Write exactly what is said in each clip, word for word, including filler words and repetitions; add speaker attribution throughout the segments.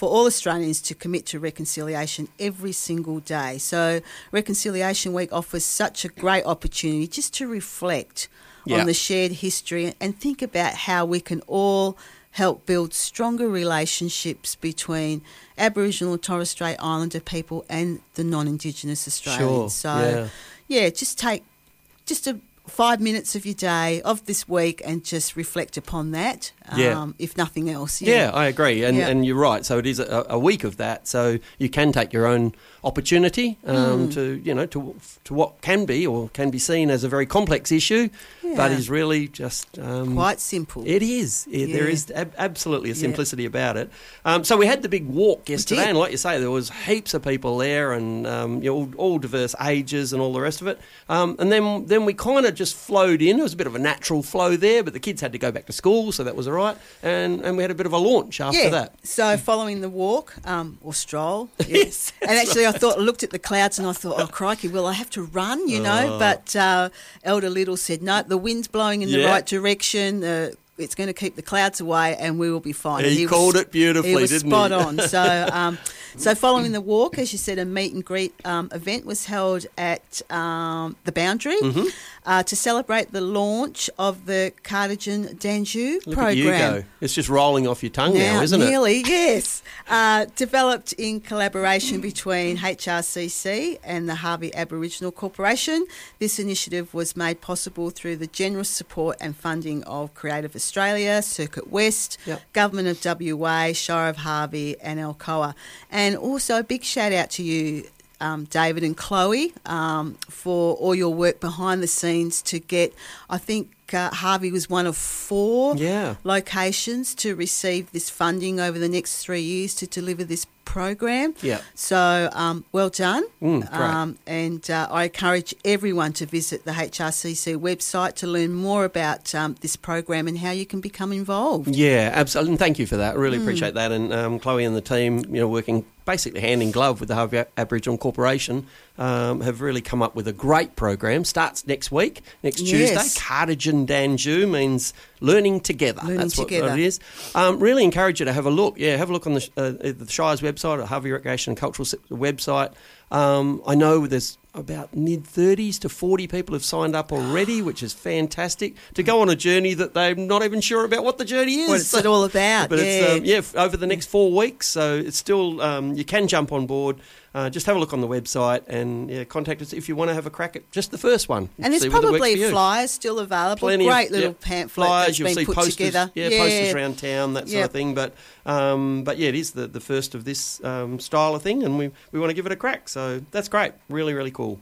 Speaker 1: for all Australians to commit to reconciliation every single day. So Reconciliation Week offers such a great opportunity just to reflect yeah. on the shared history and think about how we can all help build stronger relationships between Aboriginal and Torres Strait Islander people and the non-Indigenous Australians.
Speaker 2: Sure.
Speaker 1: So,
Speaker 2: yeah.
Speaker 1: yeah, just take just a five minutes of your day, of this week, and just reflect upon that, um,
Speaker 2: yeah.
Speaker 1: if nothing else. Yeah,
Speaker 2: yeah I agree. And,
Speaker 1: yeah.
Speaker 2: and you're right. So it is a, a week of that. So you can take your own opportunity um,
Speaker 1: mm.
Speaker 2: to, you know, to to what can be or can be seen as a very complex issue,
Speaker 1: yeah.
Speaker 2: but is really just... Um,
Speaker 1: quite simple.
Speaker 2: It is. It,
Speaker 1: yeah.
Speaker 2: There is ab- absolutely a simplicity
Speaker 1: yeah.
Speaker 2: about it. Um, so we had the big walk yesterday,
Speaker 1: did.
Speaker 2: and like you say, there was heaps of people there and um, you know, all, all diverse ages and all the rest of it. Um, and then, then we kind of just flowed in. It was a bit of a natural flow there, but the kids had to go back to school, so that was all right. And, and we had a bit of a launch after
Speaker 1: yeah.
Speaker 2: that.
Speaker 1: So following the walk, um, or stroll,
Speaker 2: yes,
Speaker 1: and actually I thought, I looked at the clouds and I thought, oh crikey, will I have to run, you know?
Speaker 2: Oh.
Speaker 1: But uh, Elder Little said, no, the wind's blowing in
Speaker 2: yeah.
Speaker 1: the right direction, uh, it's going to keep the clouds away and we will be fine.
Speaker 2: He, he called
Speaker 1: was,
Speaker 2: it beautifully,
Speaker 1: he was
Speaker 2: didn't
Speaker 1: spot
Speaker 2: he?
Speaker 1: on. So, um, so following the walk, as you said, a meet and greet um, event was held at um, the Boundary
Speaker 2: mm-hmm.
Speaker 1: uh, to celebrate the launch of the Cardigan Danju
Speaker 2: Look
Speaker 1: program.
Speaker 2: at you go. It's just rolling off your tongue now,
Speaker 1: now
Speaker 2: isn't
Speaker 1: nearly,
Speaker 2: it?
Speaker 1: Nearly, yes. Uh, developed in collaboration between H R C C and the Harvey Aboriginal Corporation. This initiative was made possible through the generous support and funding of Creative Australia, Circuit West,
Speaker 2: yep.
Speaker 1: Government of W A, Shire of Harvey and Alcoa. And also a big shout out to you, Um, David and Chloe, um, for all your work behind the scenes to get, I think uh, Harvey was one of four
Speaker 2: yeah.
Speaker 1: locations to receive this funding over the next three years to deliver this program.
Speaker 2: Yeah.
Speaker 1: So um, well done.
Speaker 2: Mm, great.
Speaker 1: Um, and uh, I encourage everyone to visit the H R C C website to learn more about um, this program and how you can become involved.
Speaker 2: Yeah, absolutely. And thank you for that. I really mm. appreciate that. And um, Chloe and the team, you know, working basically hand in glove with the Harvey Aboriginal Corporation, um, have really come up with a great program. Starts next week, next Tuesday.
Speaker 1: Yes.
Speaker 2: Cardigan Danju means learning together.
Speaker 1: Learning
Speaker 2: That's
Speaker 1: together.
Speaker 2: what it is. Um, really encourage you to have a look. Yeah, have a look on the, uh, the Shire's website, or Harvey Recreation and Cultural website. Um, I know there's about mid thirties to forty people have signed up already, which is fantastic, to go on a journey that they're not even sure about what the journey is.
Speaker 1: What's it all about?
Speaker 2: But
Speaker 1: yeah.
Speaker 2: it's um, yeah, f- over the next four weeks, so it's still um, you can jump on board. Uh, just have a look on the website and yeah, contact us if you want to have a crack at just the first one.
Speaker 1: And there's probably flyers still available.
Speaker 2: Plenty
Speaker 1: Great
Speaker 2: of,
Speaker 1: little
Speaker 2: yeah,
Speaker 1: pamphlet
Speaker 2: flyers,
Speaker 1: that's
Speaker 2: you'll
Speaker 1: been
Speaker 2: see
Speaker 1: put
Speaker 2: posters,
Speaker 1: together.
Speaker 2: Yeah,
Speaker 1: yeah,
Speaker 2: posters around town, that sort
Speaker 1: yep.
Speaker 2: of thing. But um, but yeah, it is the, the first of this um, style of thing, and we we want to give it a crack. So that's great, really really cool.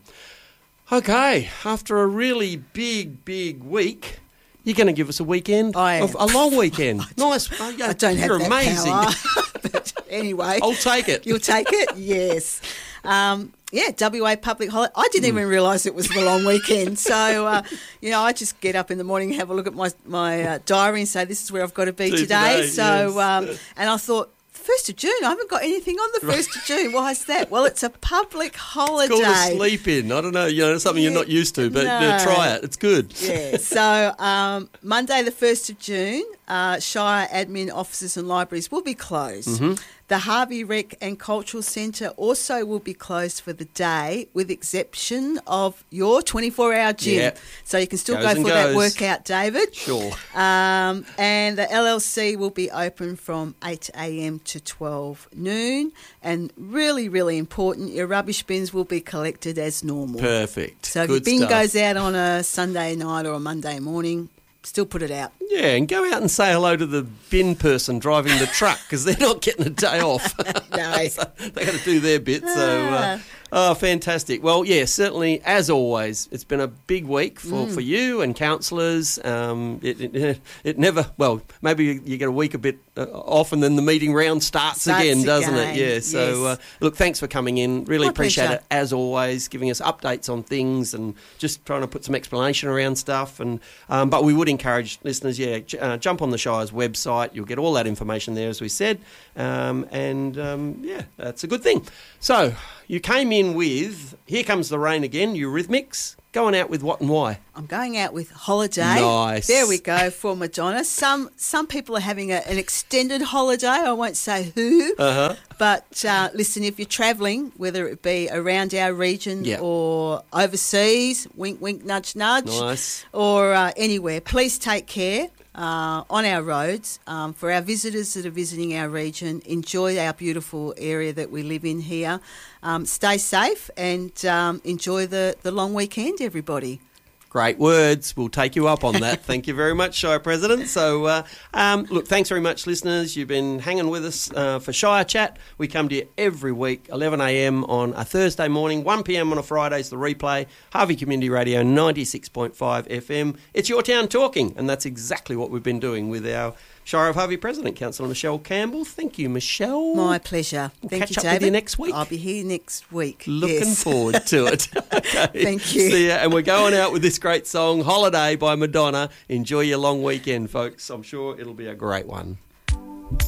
Speaker 2: Okay, after a really big big week, you're going to give us a weekend,
Speaker 1: I am.
Speaker 2: Of, a long weekend. Nice. Oh, yeah,
Speaker 1: I don't have
Speaker 2: you're
Speaker 1: that
Speaker 2: amazing.
Speaker 1: power. But anyway,
Speaker 2: I'll take it.
Speaker 1: You'll take it, yes. Um, yeah, W A public holiday. I didn't mm. even realise it was the long weekend. So, uh, you know, I just get up in the morning and have a look at my my uh, diary and say, this is where I've got to be today.
Speaker 2: today.
Speaker 1: So,
Speaker 2: yes.
Speaker 1: um, and I thought, first of June, I haven't got anything on the first of June. Why is that? Well, it's a public holiday.
Speaker 2: It's called a sleep in. I don't know, you know, it's something
Speaker 1: yeah,
Speaker 2: you're not used to, but
Speaker 1: no.
Speaker 2: uh, try it. It's good.
Speaker 1: Yeah. So um, Monday, the first of June, uh, Shire admin offices and libraries will be closed.
Speaker 2: Mm-hmm.
Speaker 1: The Harvey Rec and Cultural Centre also will be closed for the day, with exception of your twenty-four hour gym.
Speaker 2: Yeah.
Speaker 1: So you can still
Speaker 2: Goes
Speaker 1: go
Speaker 2: and
Speaker 1: for that
Speaker 2: goes.
Speaker 1: workout, David.
Speaker 2: Sure.
Speaker 1: Um, and the L L C will be open from eight a.m. to twelve noon. And really, really important, your rubbish bins will be collected as normal.
Speaker 2: Perfect.
Speaker 1: So
Speaker 2: Good
Speaker 1: if your bin
Speaker 2: stuff.
Speaker 1: goes out on a Sunday night or a Monday morning, still put it out.
Speaker 2: Yeah, and go out and say hello to the bin person driving the truck, because they're not getting a day off.
Speaker 1: No.
Speaker 2: So they got to do their bit. So, uh, oh, fantastic. Well, yeah, certainly, as always, it's been a big week for,
Speaker 1: Mm.
Speaker 2: for you and councillors. Um, it, it it never, well, maybe you get a week a bit uh, off and then the meeting round starts,
Speaker 1: Starts
Speaker 2: again, doesn't
Speaker 1: again,
Speaker 2: it? Yeah, so,
Speaker 1: yes.
Speaker 2: uh, look, thanks for coming in. Really
Speaker 1: My
Speaker 2: appreciate
Speaker 1: pleasure.
Speaker 2: it, as always, giving us updates on things and just trying to put some explanation around stuff. And um, But we would encourage listeners, yeah, j- uh, jump on the Shire's website. You'll get all that information there, as we said. Um, and, um, yeah, that's a good thing. So, you came in in with Here Comes the Rain Again, Eurythmics. Going out with what and why?
Speaker 1: I'm going out with Holiday.
Speaker 2: Nice.
Speaker 1: There we go for Madonna. Some some people are having a, an extended holiday. I won't say who.
Speaker 2: Uh-huh.
Speaker 1: But uh, listen, if you're travelling, whether it be around our region
Speaker 2: Yep.
Speaker 1: or overseas, wink, wink, nudge, nudge,
Speaker 2: Nice.
Speaker 1: or uh, anywhere, please take care uh, on our roads. Um, for our visitors that are visiting our region, enjoy our beautiful area that we live in here. Um, stay safe and um, enjoy the, the long weekend, everybody.
Speaker 2: Great words. We'll take you up on that. Thank you very much, Shire President. So, uh, um, look, thanks very much, listeners. You've been hanging with us uh, for Shire Chat. We come to you every week, eleven a m on a Thursday morning, one p m on a Friday's the replay. Harvey Community Radio, ninety-six point five F M. It's your town talking, and that's exactly what we've been doing with our Shire of Harvey President, Councillor Michelle Campbell. Thank you, Michelle.
Speaker 1: My pleasure.
Speaker 2: We'll
Speaker 1: Thank
Speaker 2: catch
Speaker 1: you,
Speaker 2: up
Speaker 1: David.
Speaker 2: with you next week.
Speaker 1: I'll be here next week.
Speaker 2: Looking
Speaker 1: yes.
Speaker 2: forward to it. Okay.
Speaker 1: Thank you.
Speaker 2: See ya. And we're going out with this great song, Holiday by Madonna. Enjoy your long weekend, folks. I'm sure it'll be a great one.